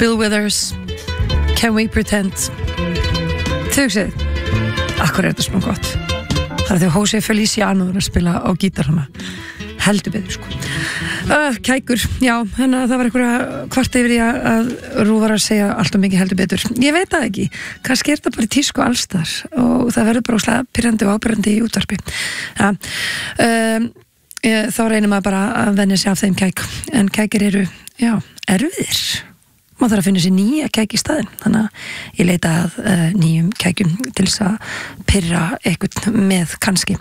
Bill Withers, Can We Pretend. Þau hugsið, akkur þetta svona gott? Það því Jose Feliciano að spila á gítar hana. Heldur betur sko. Kækur, já, það var einhverja kvart yfir í að Rú var að segja alltaf mikið heldur betur. Ég veit það ekki, kannski þetta bara í tísku allstar og það verður bara óslega pirrandi og ábyrrandi í útvarpi. Ja, þá reynir maður bara að venja sig af þeim kæk, en kækir eru, já, erfiðir. Maður þarf að finna sér nýja kæk í staðinn, þannig að ég leita að nýjum kækjum til þess að pirra eitthvað með kannski.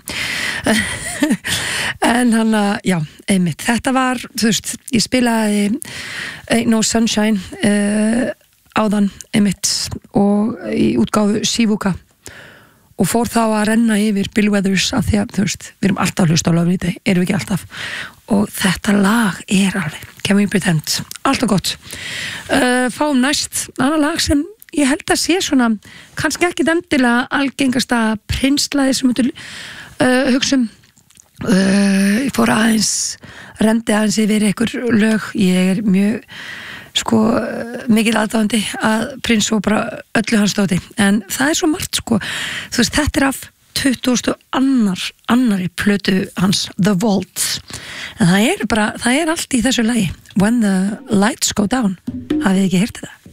En hann að, já, einmitt, þetta var, þú veist, ég spilaði Ain't No Sunshine áðan, einmitt, og í útgáfu Sivuka og fór þá að renna yfir Bill Withers af því að, þú veist, við erum alltaf hlust á Love Day, erum við ekki alltaf, og þetta lag er alveg Can We Pretend, alltaf gott. Fáum næst annar lag sem ég held að sé svona kannski ekki endilega algengasta Prince-lagið sem þú hugsum. Ég fór rendi aðeins yfir einhver lög, ég er mjög mikil aðdáðandi að Prince og bara öllu hans stóti, en það er svo margt sko, þú veist, þetta er af 20. annari plötu hans The Vault, en það er allt í þessu lagi When the Lights Go Down, hafið þið ekki heyrt þetta?